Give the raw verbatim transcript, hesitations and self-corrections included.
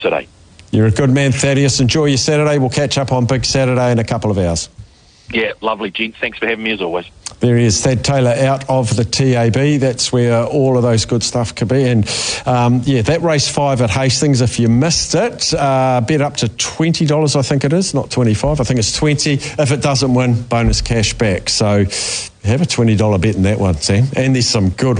today. You're a good man, Thaddeus. Enjoy your Saturday. We'll catch up on Big Saturday in a couple of hours. Yeah, lovely, gent. Thanks for having me as always. There he is, Thad Taylor, out of the T A B. That's where all of those good stuff could be. And, um, yeah, that race five at Hastings, if you missed it, uh, bet up to twenty dollars, I think it is, not twenty-five. I think it's twenty. If it doesn't win, bonus cash back. So have a twenty dollar bet in that one, Sam. And there's some good